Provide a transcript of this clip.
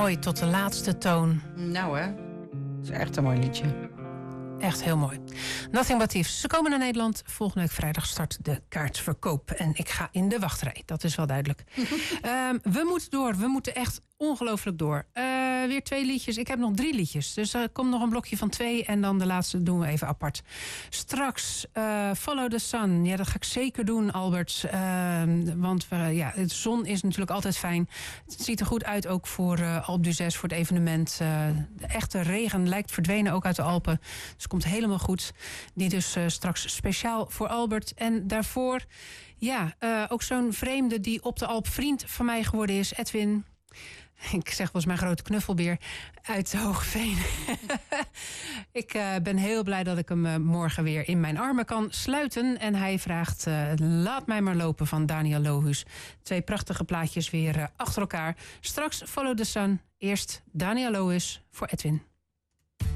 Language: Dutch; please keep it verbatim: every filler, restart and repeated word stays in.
mooi tot de laatste toon. Nou hè, het is echt een mooi liedje. Echt heel mooi. Nothing But Thieves. Ze komen naar Nederland. Volgende week vrijdag start de kaartverkoop. En ik ga in de wachtrij. Dat is wel duidelijk. um, we moeten door. We moeten echt ongelooflijk door. Uh, weer twee liedjes. Ik heb nog drie liedjes. Dus er komt nog een blokje van twee. En dan de laatste doen we even apart. Straks uh, Follow the Sun. Ja, dat ga ik zeker doen, Albert. Uh, want uh, ja, de zon is natuurlijk altijd fijn. Het ziet er goed uit ook voor uh, Alpe d'Huez, voor het evenement. Uh, de echte regen lijkt verdwenen ook uit de Alpen. Dus komt helemaal goed. Die dus uh, straks speciaal voor Albert. En daarvoor, ja, uh, ook zo'n vreemde die op de Alp vriend van mij geworden is. Edwin. Ik zeg wel eens mijn grote knuffelbeer uit Hoogeveen. ik uh, ben heel blij dat ik hem uh, morgen weer in mijn armen kan sluiten. En hij vraagt, uh, laat mij maar lopen van Daniel Lohus. Twee prachtige plaatjes weer uh, achter elkaar. Straks Follow the Sun. Eerst Daniel Lohus voor Edwin.